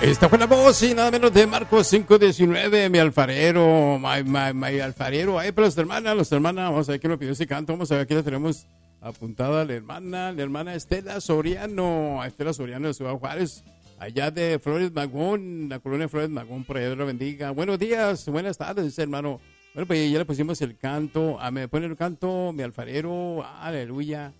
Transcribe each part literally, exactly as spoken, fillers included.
Esta fue la voz y nada menos de Marcos cinco diecinueve, mi alfarero, my, my, my alfarero. Ahí para las hermanas, las hermanas, vamos a ver quién nos pidió ese canto. Vamos a ver, aquí la tenemos apuntada la hermana, la hermana Estela Soriano, Estela Soriano de Ciudad Juárez, allá de Flores Magón, la colonia Flores Magón, por allá, Dios la bendiga. Buenos días, buenas tardes, hermano. Bueno, pues ya le pusimos el canto, a me pone el canto, mi alfarero, aleluya.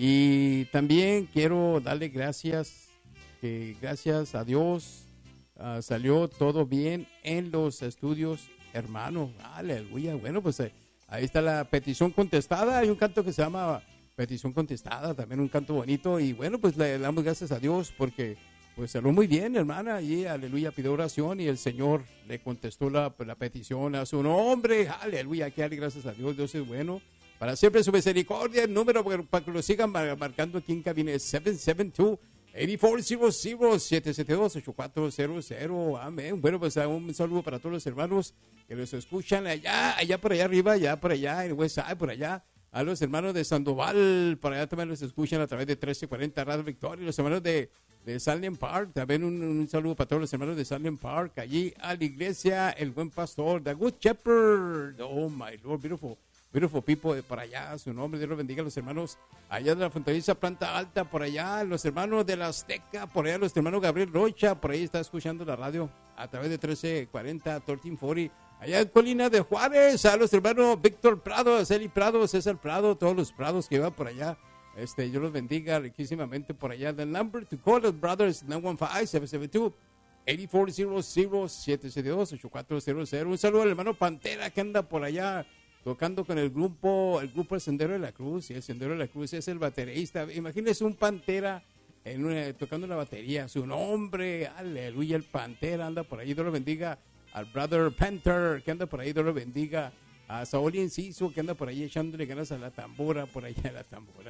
Y también quiero darle gracias, que gracias a Dios, Uh, salió todo bien en los estudios, hermano, aleluya. Bueno, pues eh, ahí está la petición contestada. Hay un canto que se llama petición contestada, también un canto bonito. Y bueno, pues le, le damos gracias a Dios porque pues salió muy bien, hermana. Y aleluya, pidió oración y el Señor le contestó la, la petición a su nombre. Aleluya, que dale gracias a Dios. Dios es bueno. Para siempre su misericordia. El número para, para que lo sigan mar, marcando aquí en cabina es siete siete dos, ocho cuatro cero cero, siete siete dos, ocho cuatro cero cero. Amén. Bueno, pues un saludo para todos los hermanos que los escuchan allá, allá por allá arriba, allá por allá, en West Side, por allá. A los hermanos de Sandoval, por allá también los escuchan a través de trece cuarenta Radio Victoria. Los hermanos de, de Salem Park, también un, un saludo para todos los hermanos de Salem Park. Allí a la iglesia, el buen pastor, The Good Shepherd. Oh, my Lord, beautiful. Beautiful people de por allá, su nombre, Dios los bendiga a los hermanos allá de la fronteriza Planta Alta, por allá, los hermanos de la Azteca, por allá, los hermanos Gabriel Rocha, por ahí está escuchando la radio a través de trece cuarenta, trece cuarenta, allá en Colina de Juárez, a los hermanos Víctor Prado, Celi Prado, César Prado, todos los Prados que van por allá, este, Dios los bendiga riquísimamente por allá. The number to call us, brothers, nueve uno cinco, siete siete dos, ocho cuatro cero cero, siete siete dos, ocho cuatro cero cero. Un saludo al hermano Pantera que anda por allá tocando con el grupo, el grupo El Sendero de la Cruz, y el Sendero de la Cruz es el baterista. Imagínese un Pantera en una, tocando la batería, su nombre, aleluya, el Pantera anda por ahí, Dios lo bendiga, al brother Panther que anda por ahí, Dios lo bendiga, a Saúl Inciso que anda por ahí echándole ganas a la tambora, por allá a la tambora.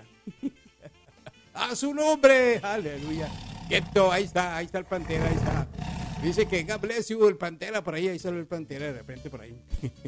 A su nombre, aleluya. Quieto, ahí está, ahí está el Pantera, ahí está. Dice que God bless you, el Pantera, por ahí, ahí sale el Pantera de repente por ahí.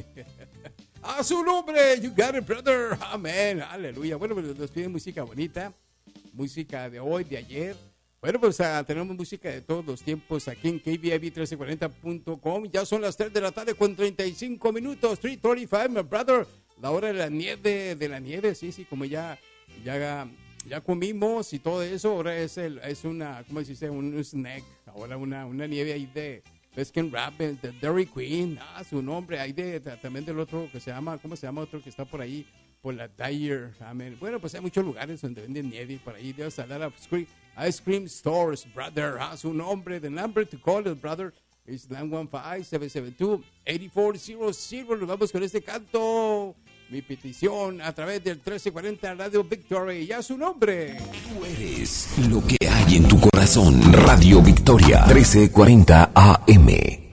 A su nombre, you got it, brother. Amén, aleluya. Bueno, pues nos piden música bonita, música de hoy, de ayer. Bueno, pues uh, tenemos música de todos los tiempos aquí en K B I B trece cuarenta punto com. Ya son las tres de la tarde con treinta y cinco minutos. tres treinta y cinco, my brother. La hora de la nieve, de la nieve, sí, sí, como ya, ya, ya comimos y todo eso. Ahora es, el, es una, ¿cómo se dice? Un snack. Ahora una, una nieve ahí de Baskin Robbins, de Dairy Queen, ah, su nombre, hay de, de, también del otro que se llama, ¿cómo se llama otro que está por ahí? Por la Dyer, amén. Bueno, pues hay muchos lugares donde venden nieve, por ahí debes hablar a Ice Cream Stores, brother, ah, su nombre, the number to call it, brother, is nueve uno cinco, siete siete dos, ocho cuatro cero cero. Nos vamos con este canto, mi petición, a través del trece cuarenta Radio Victoria, ya su nombre. Tú eres lo que hay en tu corazón. Radio Victoria, trece cuarenta A M.